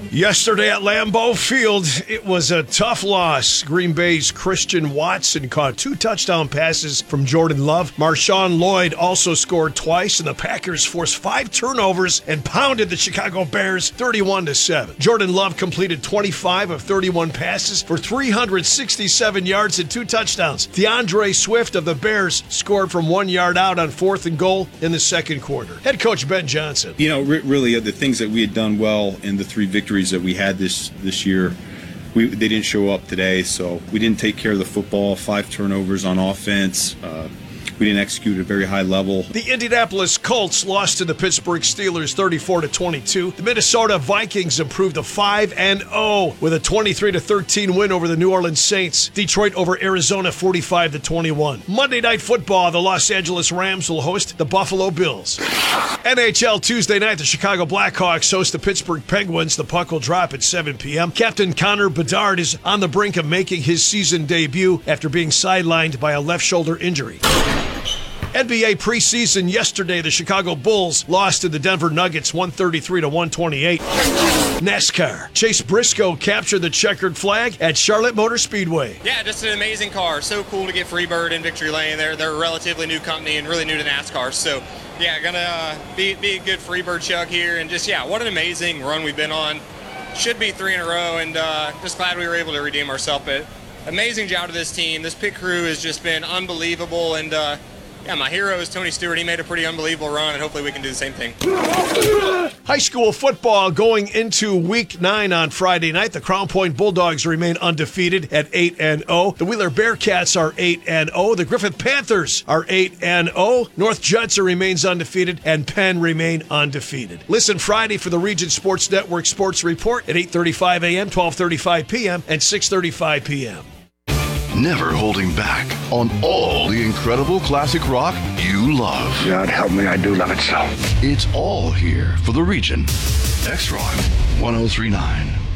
Yesterday at Lambeau Field, it was a tough loss. Green Bay's Christian Watson caught 2 touchdown passes from Jordan Love. Marshawn Lloyd also scored twice, and the Packers forced 5 turnovers and pounded the Chicago Bears 31-7. Jordan Love completed 25 of 31 passes for 367 yards and 2 touchdowns. DeAndre Swift of the Bears scored from 1 yard out on 4th and goal in the second quarter. Head coach Ben Johnson. Really, the things that we had done well in the 3 victories that we had this year, they didn't show up today, so we didn't take care of the football. 5 turnovers on offense. We didn't execute at a very high level. The Indianapolis Colts lost to the Pittsburgh Steelers 34-22. The Minnesota Vikings improved to 5-0 with a 23-13 win over the New Orleans Saints. Detroit over Arizona 45-21. Monday Night Football, the Los Angeles Rams will host the Buffalo Bills. NHL Tuesday night, the Chicago Blackhawks host the Pittsburgh Penguins. The puck will drop at 7 p.m. Captain Connor Bedard is on the brink of making his season debut after being sidelined by a left shoulder injury. NBA preseason yesterday, the Chicago Bulls lost to the Denver Nuggets 133-128. NASCAR. Chase Briscoe captured the checkered flag at Charlotte Motor Speedway. Yeah, just an amazing car. So cool to get Freebird in Victory Lane. They're a relatively new company and really new to NASCAR. So, yeah, gonna be a good Freebird chug here. And just, yeah, what an amazing run we've been on. Should be 3 in a row, and just glad we were able to redeem ourselves. But amazing job to this team. This pit crew has just been unbelievable, and yeah, my hero is Tony Stewart. He made a pretty unbelievable run, and hopefully we can do the same thing. High school football going into Week 9 on Friday night. The Crown Point Bulldogs remain undefeated at 8-0. The Wheeler Bearcats are 8-0. The Griffith Panthers are 8-0. North Judson remains undefeated, and Penn remain undefeated. Listen Friday for the Region Sports Network Sports Report at 8:35 a.m., 12:35 p.m., and 6:35 p.m. Never holding back on all the incredible classic rock you love. God help me, I do love it so. It's all here for the Region. X-Rock 103.9.